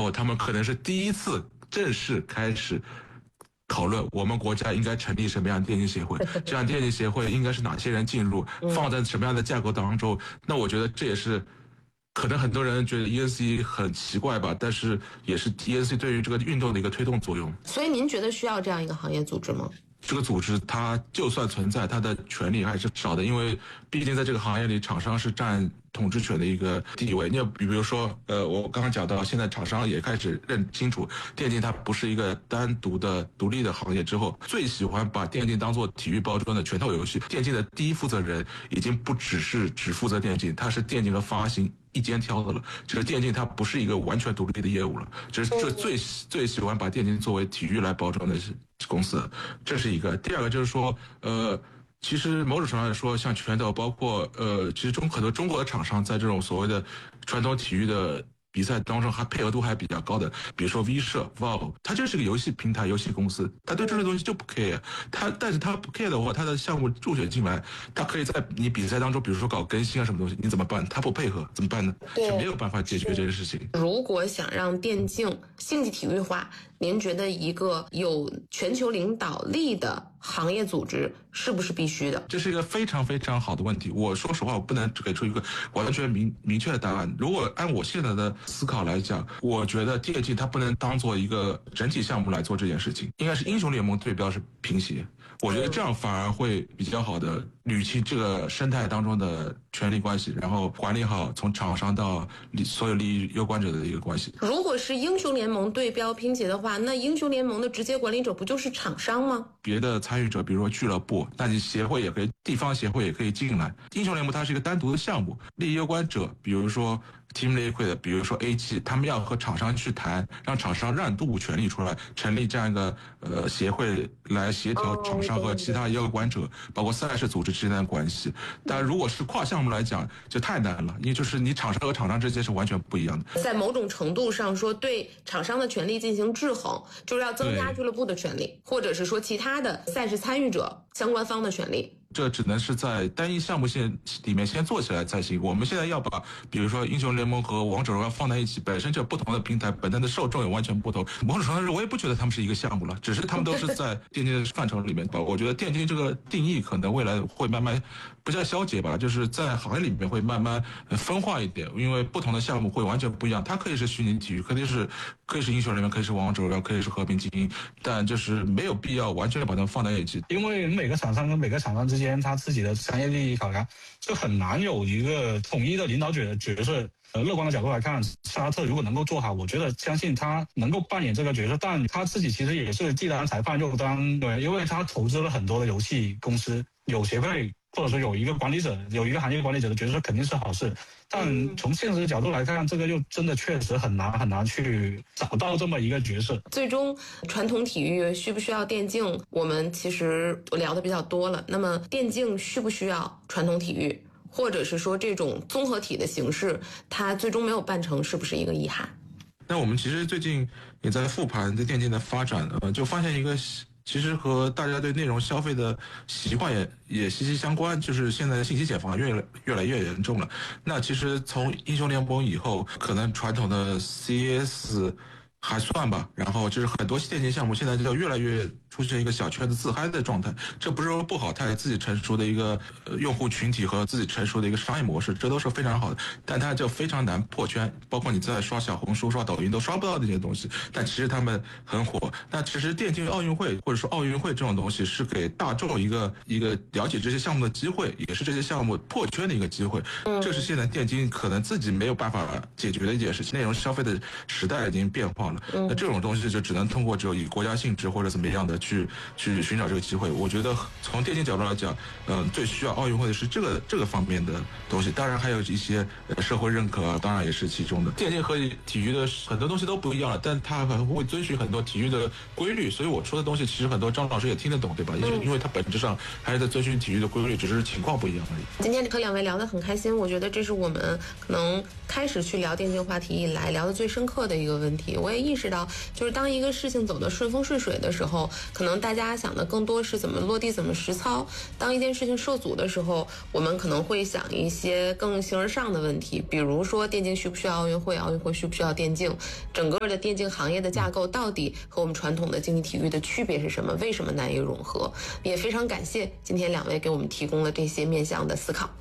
后他们可能是第一次正式开始讨论我们国家应该成立什么样的电竞协会，这样电竞协会应该是哪些人进入，放在什么样的架构当中。那我觉得这也是可能很多人觉得 ENC 很奇怪吧，但是也是 ENC 对于这个运动的一个推动作用。 所以您觉得需要这样一个行业组织吗？ 这个组织它就算存在，它的权利还是少的，因为毕竟在这个行业里，厂商是占统治权的一个地位。你比如说，我刚刚讲到，现在厂商也开始认清楚，电竞它不是一个单独的独立的行业之后，最喜欢把电竞当做体育包装的拳头游戏。电竞的第一负责人已经不只负责电竞，他是电竞的发行一肩挑的了。就是电竞它不是一个完全独立的业务了，这是最喜欢把电竞作为体育来包装的公司，这是一个。第二个就是说，其实某种程度上来说，像拳头，包括其实很多中国的厂商在这种所谓的传统体育的比赛当中，还配合度还比较高的，比如说 V 社、Valve， 它就是个游戏平台、游戏公司，它对这些东西就不 care。但是它不 care 的话，它的项目入选进来，它可以在你比赛当中，比如说搞更新啊什么东西，你怎么办？它不配合怎么办呢？是没有办法解决这个事情。 如果想让电竞竞技体育化，您觉得一个有全球领导力的行业组织是不是必须的？ 这是一个非常非常好的问题。我说实话，我不能给出一个完全明确的答案。如果按我现在的思考来讲，我觉得电竞它不能当做一个整体项目来做这件事情，应该是英雄联盟对标是平协。我觉得这样反而会比较好的捋清这个生态当中的权力关系，然后管理好从厂商到所有利益攸关者的一个关系。 如果是英雄联盟对标拼协的话，那英雄联盟的直接管理者不就是厂商吗？ 别的参与者，比如说俱乐部，那你协会也可以，地方协会也可以进来。英雄联盟它是一个单独的项目，利益攸关者，比如说 Team Liquid， 比如说 AG， 他们要和厂商去谈，让厂商让渡权利出来，成立这样一个协会来协调厂商和其他攸关者，包括赛事组织之间的关系。但如果是跨项目来讲，就太难了，因为就是你厂商和厂商之间是完全不一样的。 在某种程度上说，对厂商的权利进行制衡，就是要增加俱乐部的权利，或者是说其他的赛事参与者相关方的权利。 这只能是在单一项目线里面先做起来才行。我们现在要把，比如说英雄联盟和王者荣耀放在一起，本身就不同的平台，本身的受众也完全不同。某种程度上，我也不觉得他们是一个项目了，只是他们都是在电竞的范畴里面吧。我觉得电竞这个定义可能未来会慢慢不叫消解吧，就是在行业里面会慢慢分化一点，因为不同的项目会完全不一样。它可以是虚拟体育，可以是英雄联盟，可以是王者荣耀，可以是和平精英，但就是没有必要完全把它们放在一起，因为每个厂商跟每个厂商之间，他自己的商业利益考量，就很难有一个统一的领导者的角色。乐观的角度来看，沙特如果能够做好，我觉得相信他能够扮演这个角色，但他自己其实也是既当裁判又当对，因为他投资了很多的游戏公司，有协会或者说有一个管理者，有一个行业管理者的角色肯定是好事，但从现实的角度来看，这个又真的确实很难去找到这么一个角色。 最终传统体育需不需要电竞，我们其实聊的比较多了。那么电竞需不需要传统体育，或者是说这种综合体的形式，它最终没有办成，是不是一个遗憾？ 那我们其实最近也在复盘对电竞的发展，就发现一个其实和大家对内容消费的习惯也息息相关，就是现在的信息茧房越来越严重了。那其实从英雄联盟以后，可能传统的 CS 还算吧，然后就是很多电竞项目现在就越来越出现一个小圈子自嗨的状态，这不是说不好，它有自己成熟的一个用户群体和自己成熟的一个商业模式，这都是非常好的，但它就非常难破圈，包括你在刷小红书、刷抖音都刷不到那些东西，但其实他们很火。那其实电竞奥运会或者说奥运会这种东西是给大众一个了解这些项目的机会，也是这些项目破圈的一个机会，这是现在电竞可能自己没有办法解决的一件事情。内容消费的时代已经变化了，那这种东西就只能通过只有以国家性质或者怎么样的去寻找这个机会。我觉得从电竞角度来讲，最需要奥运会的是这个方面的东西，当然还有一些社会认可，当然也是其中的。电竞和体育的很多东西都不一样了，但它还会遵循很多体育的规律，所以我说的东西其实很多张老师也听得懂，对吧？因为它本质上还是在遵循体育的规律，只是情况不一样而已。 今天和两位聊得很开心，我觉得这是我们可能开始去聊电竞话题以来聊得最深刻的一个问题。我也会意识到，就是当一个事情走得顺风顺水的时候，可能大家想的更多是怎么落地、怎么实操；当一件事情受阻的时候，我们可能会想一些更形而上的问题，比如说电竞需不需要奥运会，奥运会需不需要电竞，整个的电竞行业的架构到底和我们传统的竞技体育的区别是什么？为什么难以融合？也非常感谢今天2位给我们提供了这些面向的思考。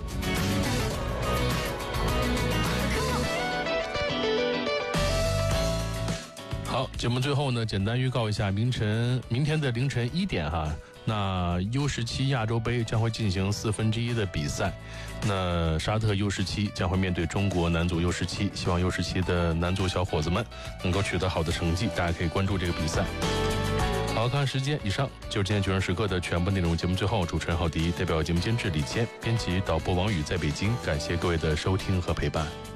好，节目最后呢，简单预告一下明天的凌晨1点哈。那 U17 亚洲杯将会进行1/4的比赛，那沙特 U17 将会面对中国男足 U17， 希望 U17 的男足小伙子们能够取得好的成绩，大家可以关注这个比赛。好，看时间，以上就是今天《决胜时刻》的全部内容。节目最后，主持人郝迪代表节目监制李谦，编辑导播王宇在北京，感谢各位的收听和陪伴。